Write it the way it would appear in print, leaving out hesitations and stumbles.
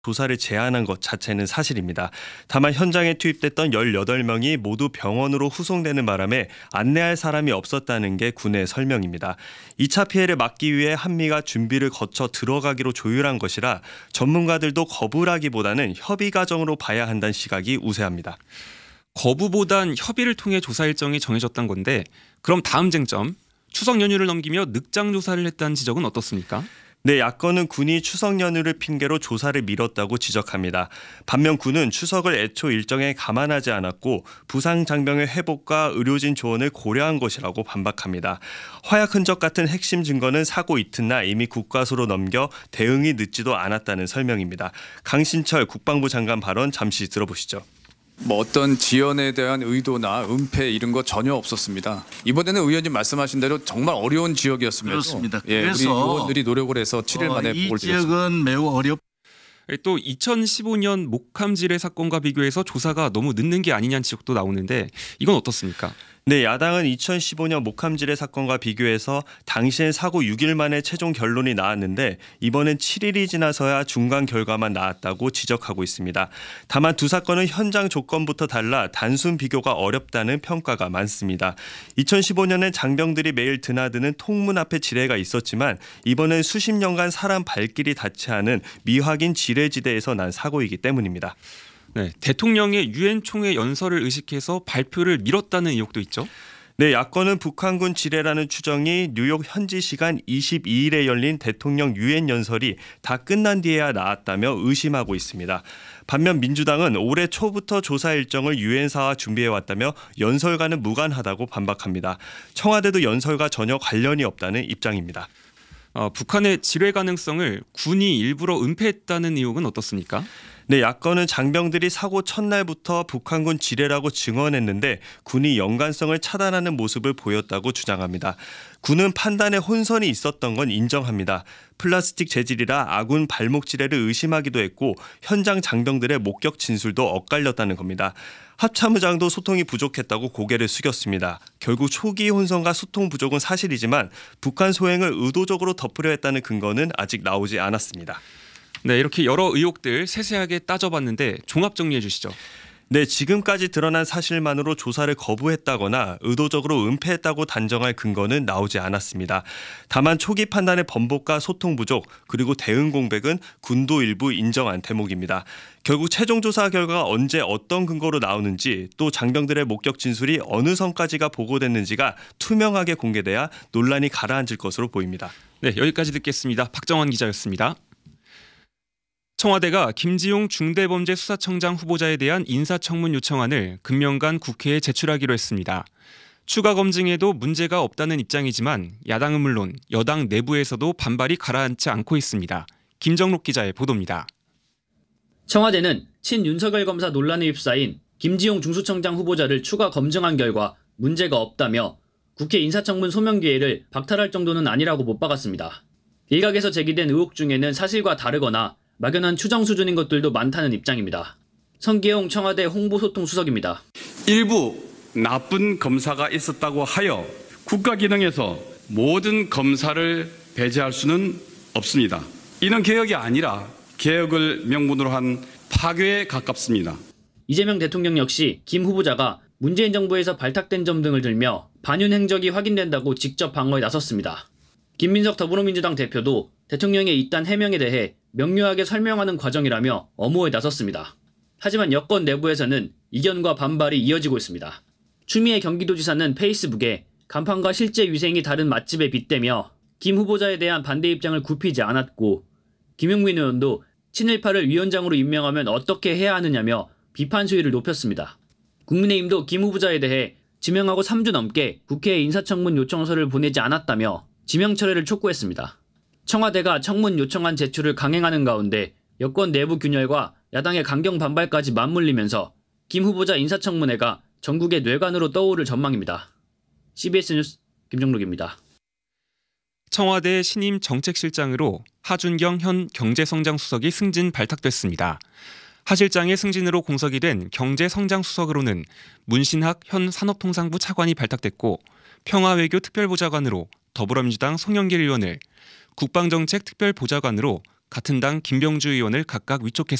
조사를 제한한 것 자체는 사실입니다. 다만 현장에 투입됐던 18명이 모두 병원으로 후송되는 바람에 안내할 사람이 없었다는 게 군의 설명입니다. 2차 피해를 막기 위해 한미가 준비를 거쳐 들어가기로 조율한 것이라 전문가들도 거부라기보다는 협의 과정으로 봐야 한다는 시각이 우세합니다. 거부보단 협의를 통해 조사 일정이 정해졌던 건데, 그럼 다음 쟁점, 추석 연휴를 넘기며 늑장 조사를 했다는 지적은 어떻습니까? 네, 야권은 군이 추석 연휴를 핑계로 조사를 미뤘다고 지적합니다. 반면 군은 추석을 애초 일정에 감안하지 않았고 부상 장병의 회복과 의료진 조언을 고려한 것이라고 반박합니다. 화약 흔적 같은 핵심 증거는 사고 이튿날 이미 국과수로 넘겨 대응이 늦지도 않았다는 설명입니다. 강신철 국방부 장관 발언 잠시 들어보시죠. 어떤 지연에 대한 의도나 은폐 이런 거 전혀 없었습니다. 이번에는 의원님 말씀하신 대로 정말 어려운 지역이었습니다. 그렇습니다. 예, 우리 그래서 의원들이 노력을 해서 7일 만에 이 보고를 드렸습니다. 지역은 매우 또 2015년 목함지뢰 사건과 비교해서 조사가 너무 늦는 게 아니냐는 지적도 나오는데, 이건 어떻습니까? 네, 야당은 2015년 목함지뢰 사건과 비교해서 당시엔 사고 6일 만에 최종 결론이 나왔는데 이번엔 7일이 지나서야 중간 결과만 나왔다고 지적하고 있습니다. 다만 두 사건은 현장 조건부터 달라 단순 비교가 어렵다는 평가가 많습니다. 2015년엔 장병들이 매일 드나드는 통문 앞에 지뢰가 있었지만 이번엔 수십 년간 사람 발길이 닿지 않은 미확인 지뢰지대에서 난 사고이기 때문입니다. 네, 대통령의 유엔 총회 연설을 의식해서 발표를 미뤘다는 의혹도 있죠. 네, 야권은 북한군 지뢰라는 추정이 뉴욕 현지 시간 22일에 열린 대통령 유엔 연설이 다 끝난 뒤에야 나왔다며 의심하고 있습니다. 반면 민주당은 올해 초부터 조사 일정을 유엔사와 준비해왔다며 연설과는 무관하다고 반박합니다. 청와대도 연설과 전혀 관련이 없다는 입장입니다. 북한의 지뢰 가능성을 군이 일부러 은폐했다는 의혹은 어떻습니까? 네, 야권은 장병들이 사고 첫날부터 북한군 지뢰라고 증언했는데 군이 연관성을 차단하는 모습을 보였다고 주장합니다. 군은 판단에 혼선이 있었던 건 인정합니다. 플라스틱 재질이라 아군 발목 지뢰를 의심하기도 했고 현장 장병들의 목격 진술도 엇갈렸다는 겁니다. 합참의장도 소통이 부족했다고 고개를 숙였습니다. 결국 초기 혼선과 소통 부족은 사실이지만 북한 소행을 의도적으로 덮으려 했다는 근거는 아직 나오지 않았습니다. 네, 이렇게 여러 의혹들 세세하게 따져봤는데 종합 정리해 주시죠. 네, 지금까지 드러난 사실만으로 조사를 거부했다거나 의도적으로 은폐했다고 단정할 근거는 나오지 않았습니다. 다만 초기 판단의 번복과 소통 부족 그리고 대응 공백은 군도 일부 인정한 대목입니다. 결국 최종 조사 결과가 언제 어떤 근거로 나오는지 또 장병들의 목격 진술이 어느 선까지가 보고됐는지가 투명하게 공개돼야 논란이 가라앉을 것으로 보입니다. 네, 여기까지 듣겠습니다. 박정원 기자였습니다. 청와대가 김지용 중대범죄수사청장 후보자에 대한 인사청문 요청안을 금년간 국회에 제출하기로 했습니다. 추가 검증에도 문제가 없다는 입장이지만 야당은 물론 여당 내부에서도 반발이 가라앉지 않고 있습니다. 김정록 기자의 보도입니다. 청와대는 친윤석열 검사 논란에 휩싸인 김지용 중수청장 후보자를 추가 검증한 결과 문제가 없다며 국회 인사청문 소명 기회를 박탈할 정도는 아니라고 못 박았습니다. 일각에서 제기된 의혹 중에는 사실과 다르거나 막연한 추정 수준인 것들도 많다는 입장입니다. 성기용 청와대 홍보소통수석입니다. 일부 나쁜 검사가 있었다고 하여 국가 기능에서 모든 검사를 배제할 수는 없습니다. 이는 개혁이 아니라 개혁을 명분으로 한 파괴에 가깝습니다. 이재명 대통령 역시 김 후보자가 문재인 정부에서 발탁된 점 등을 들며 반윤 행적이 확인된다고 직접 방어에 나섰습니다. 김민석 더불어민주당 대표도 대통령의 이딴 해명에 대해 명료하게 설명하는 과정이라며 엄호에 나섰습니다. 하지만 여권 내부에서는 이견과 반발이 이어지고 있습니다. 추미애 경기도지사는 페이스북에 간판과 실제 위생이 다른 맛집에 빗대며 김 후보자에 대한 반대 입장을 굽히지 않았고 김용민 의원도 친일파를 위원장으로 임명하면 어떻게 해야 하느냐며 비판 수위를 높였습니다. 국민의힘도 김 후보자에 대해 지명하고 3주 넘게 국회에 인사청문 요청서를 보내지 않았다며 지명 철회를 촉구했습니다. 청와대가 청문 요청안 제출을 강행하는 가운데 여권 내부 균열과 야당의 강경 반발까지 맞물리면서 김 후보자 인사청문회가 전국의 뇌관으로 떠오를 전망입니다. CBS 뉴스 김정록입니다. 청와대 신임 정책실장으로 하준경 현 경제성장수석이 승진 발탁됐습니다. 하 실장의 승진으로 공석이 된 경제성장수석으로는 문신학 현 산업통상부 차관이 발탁됐고 평화외교 특별보좌관으로 더불어민주당 송영길 의원을 국방정책 특별보좌관으로 같은 당 김병주 의원을 각각 위촉했습니다.